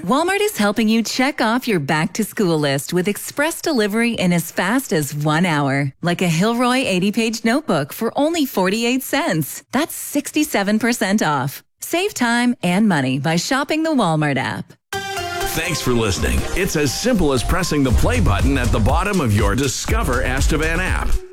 Walmart is helping you check off your back-to-school list with express delivery in as fast as 1 hour. Like a Hilroy 80-page notebook for only 48 cents. That's 67% off. Save time and money by shopping the Walmart app. Thanks for listening. It's as simple as pressing the play button at the bottom of your Discover Estevan app.